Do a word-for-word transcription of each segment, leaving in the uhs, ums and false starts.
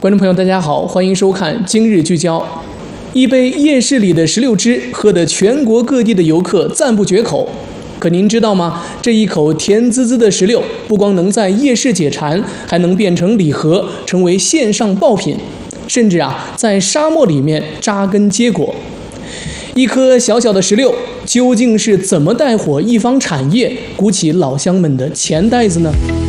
观众朋友，大家好，欢迎收看今日聚焦。一杯夜市里的石榴汁，喝得全国各地的游客赞不绝口。可您知道吗？这一口甜滋滋的石榴，不光能在夜市解馋，还能变成礼盒，成为线上爆品，甚至啊，在沙漠里面扎根结果。一颗小小的石榴，究竟是怎么带火一方产业，鼓起老乡们的钱袋子呢？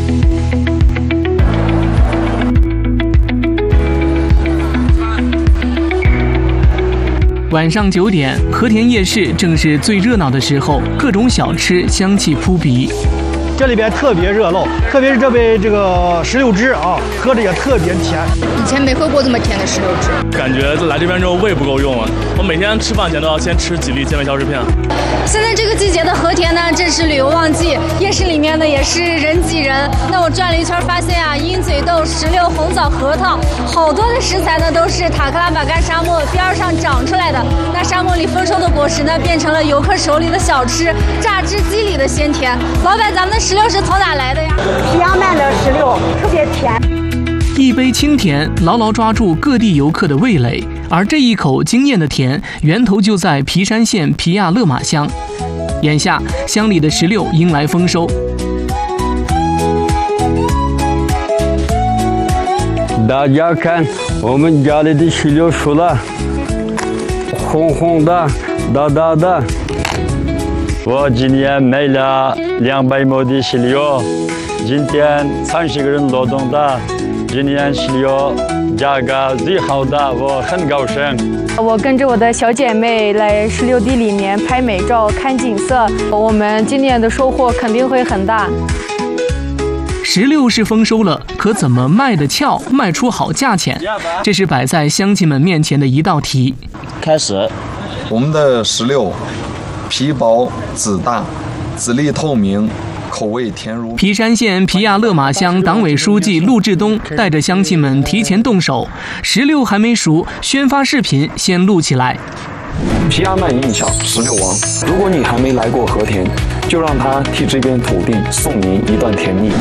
晚上九点，和田夜市正是最热闹的时候，各种小吃香气扑鼻。 这里边特别热闹，特别是这杯这个石榴汁啊，喝着也特别甜。 以前没喝过这么甜的石榴汁， 感觉来这边之后胃不够用了。我每天吃饭前都要先吃几粒健胃消食片。 现在这个季节的和田呢，正是旅游旺季，夜市里面呢也是人挤人。那我转了一圈，发现啊，鹰嘴豆、石榴、红枣、核桃，好多的食材呢都是塔克拉玛干沙漠边上长出来的。那沙漠里丰收的果实呢，变成了游客手里的小吃，榨汁机里的鲜甜。老板，咱们的石榴是从哪来的呀？ 皮阳曼的石榴特别甜， 一杯清甜，牢牢抓住各地游客的味蕾。而这一口惊艳的甜，源头就在皮山县皮亚勒马乡。眼下，乡里的石榴迎来丰收。 大家看，我们家里的石榴熟了，红红的，大大的。我今年买了两百亩的石榴，今天三十个人劳动的，今年石榴价格最好的，我很高兴。 我跟着我的小姐妹来石榴地里面拍美照、看景色，我们今年的收获肯定会很大。 石榴是丰收了，可怎么卖得俏，卖出好价钱？这是摆在乡亲们面前的一道题。 开始， 我们的石榴皮薄籽大，籽粒透明，口味甜如。 皮山县皮亚勒马乡党委书记陆志东带着乡亲们提前动手，石榴还没熟，宣发视频先录起来。 皮亚曼印象石榴王，如果你还没来过和田，就让他替这片土地送您一段甜蜜。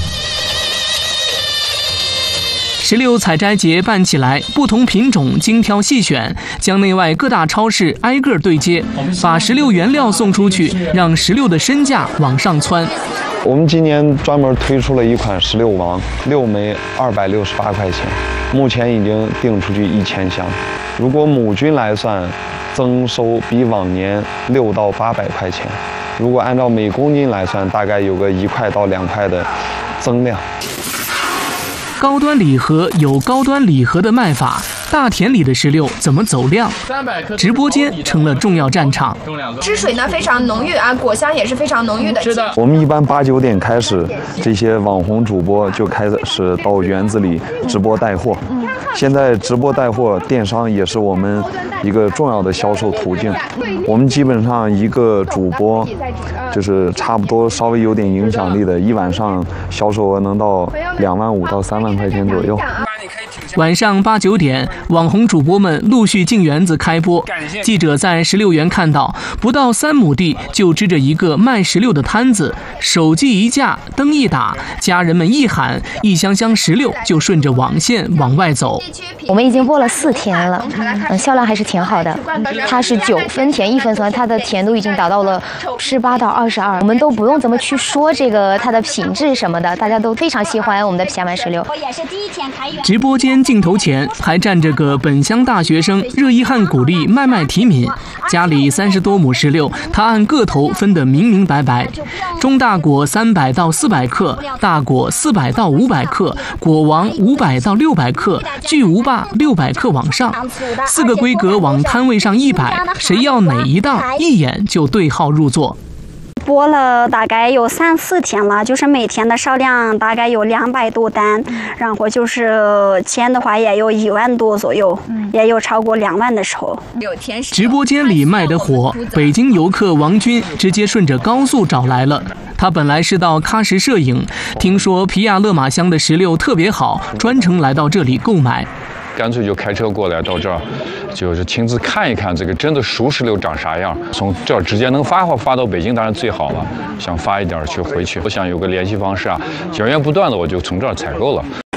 石榴采摘节办起来，不同品种精挑细选，将内外各大超市挨个对接，把石榴原料送出去，让石榴的身价往上窜。 我们今年专门推出了一款石榴王，六枚二百六十八块钱，目前已经订出去一千箱。如果母均来算，增收比往年六到八百块钱。如果按照每公斤来算，大概有个一块到两块的增量。 高端礼盒有高端礼盒的卖法，大田里的石榴怎么走量？直播间成了重要战场。 汁水呢非常浓郁啊，果香也是非常浓郁的。 是的。我们一般八九点开始，这些网红主播就开始到园子里直播带货。现在直播带货，电商也是我们一个重要的销售途径。我们基本上一个主播，就是差不多稍微有点影响力的，一晚上销售额能到两万五到三万块钱左右。 晚上八九点，网红主播们陆续进园子开播。记者在石榴园看到，不到三亩地就支着一个卖石榴的摊子，手机一架，灯一打，家人们一喊，一箱箱石榴就顺着网线往外走。 我们已经播了四天了，嗯，销量还是挺好的。它是九分甜一分酸，它的甜度已经达到了十八到二十二。我们都不用怎么去说这个它的品质什么的，大家都非常喜欢我们的皮亚曼石榴。 直播间镜头前还站着个本乡大学生，热依汗鼓励麦麦提敏。家里三十多亩石榴，他按个头分得明明白白，中大果三百到四百克，大果四百到五百克，果王五百到六百克，巨无霸六百克往上，四个规格往摊位上一摆，谁要哪一档，一眼就对号入座。 播了大概有三四天了，就是每天的销量大概有两百多单，然后就是钱的话也有一万多左右，也有超过两万的时候。 直播间里卖得火，北京游客王军直接顺着高速找来了。他本来是到喀什摄影，听说皮亚勒马乡的石榴特别好，专程来到这里购买。 干脆就开车过来到这儿，就是亲自看一看这个真的熟石榴长啥样。从这儿直接能发发到北京当然最好了，想发一点去回去。我想有个联系方式啊，源源不断的我就从这儿采购了。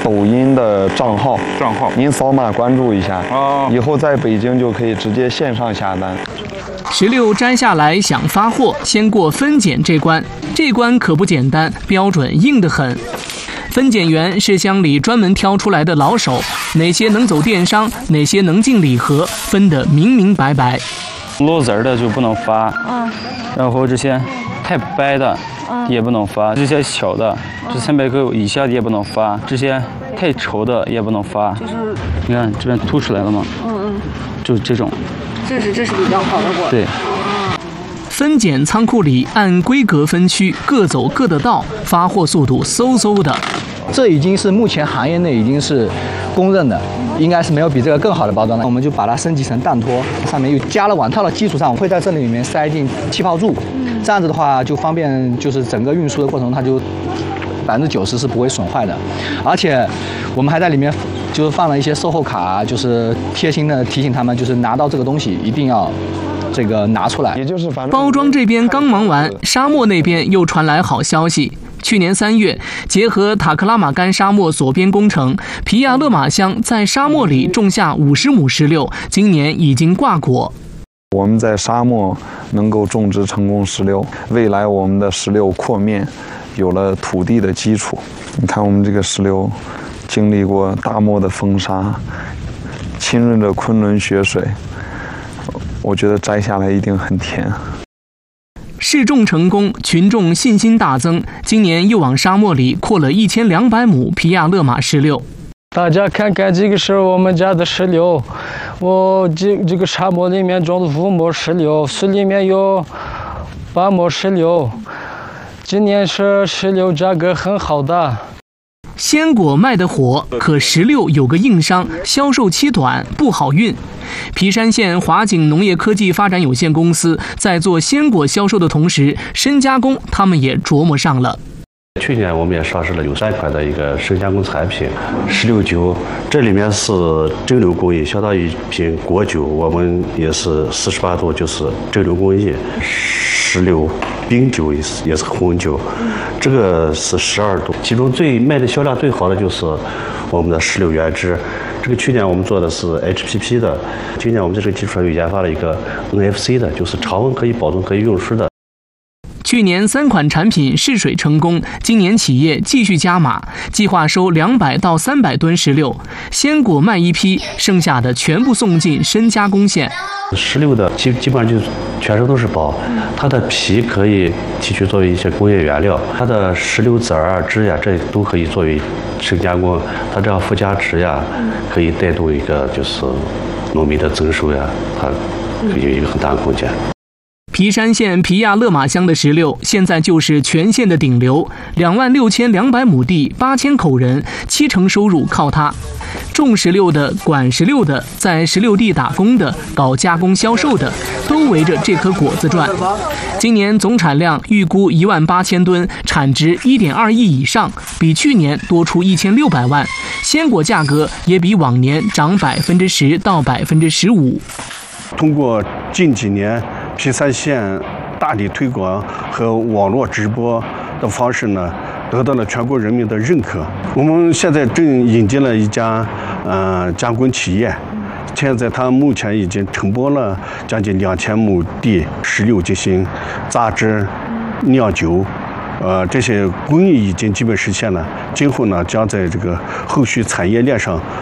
抖音的账号， 账号您扫码关注一下， 哦， 以后在北京就可以直接线上下单。 石榴摘下来想发货，先过分拣这关，这关可不简单，标准硬得很。分拣员是乡里专门挑出来的老手，哪些能走电商，哪些能进礼盒，分得明明白白。 落籽儿的就不能发，嗯，然后这些太白的也不能发，这些小的，这三百克以下的也不能发，这些太稠的也不能发。就是，你看这边凸出来了吗？嗯嗯，就这种。 这是这是比较好的果。 对。 分拣仓库里按规格分区，各走各的道，发货速度嗖嗖的。 这已经是目前行业内已经是公认的，应该是没有比这个更好的包装了。我们就把它升级成蛋托，上面又加了碗套的基础上，我会在这里面塞进气泡柱，这样子的话就方便，就是整个运输的过程它就百分之九十是不会损坏的。而且我们还在里面就是放了一些售后卡，就是贴心的提醒他们，就是拿到这个东西一定要这个拿出来。 也就是反正包装这边刚忙完，沙漠那边又传来好消息。去年三月，结合塔克拉玛干沙漠左边工程，皮亚勒马乡在沙漠里种下五十亩石榴，今年已经挂果。 我们在沙漠能够种植成功石榴，未来我们的石榴扩面有了土地的基础。你看我们这个石榴经历过大漠的风沙，浸润着昆仑雪水，我觉得摘下来一定很甜。 试种成功，群众信心大增，今年又往沙漠里扩了一千两百亩皮亚勒马石榴。 大家看看，这个是我们家的石榴，我这这个沙漠里面种的五亩石榴，水里面有八亩石榴，今年是石榴价格很好的。 鲜果卖得火，可石榴有个硬伤，销售期短，不好运。皮山县华景农业科技发展有限公司在做鲜果销售的同时，深加工他们也琢磨上了。 去年我们也上市了有三款的一个深加工产品，石榴酒，这里面是蒸馏工艺，相当于一瓶果酒，我们也是四十八度，就是蒸馏工艺。石榴冰酒也是也是红酒，这个是十二度。其中最卖的销量最好的就是我们的石榴原汁，这个去年我们做的是 H P P 的，今年我们在这个基础上又研发了一个 N F C 的，就是常温可以保存可以用湿的。 去年三款产品试水成功，今年企业继续加码，计划收两百到三百吨石榴，鲜果卖一批，剩下的全部送进深加工线。 石榴的基基本上就全身都是宝，它的皮可以提取作为一些工业原料，它的石榴籽儿啊、汁呀，这都可以作为深加工，它这样附加值呀，可以带动一个就是农民的增收呀，它可以有一个很大的空间。 皮山县皮亚勒马乡的石榴现在就是全县的顶流，两万六千两百亩地，八千口人，七成收入靠它。种石榴的、管石榴的、在石榴地打工的、搞加工销售的，都围着这颗果子转。今年总产量预估一万八千吨，产值一点二亿以上，比去年多出一千六百万。鲜果价格也比往年涨百分之十到百分之十五。 通过近几年皮山县大力推广和网络直播的方式呢，得到了全国人民的认可。我们现在正引进了一家呃加工企业，现在它目前已经承包了将近两千亩地，石榴进行榨汁、酿酒，呃这些工艺已经基本实现了。今后呢，将在这个后续产业链上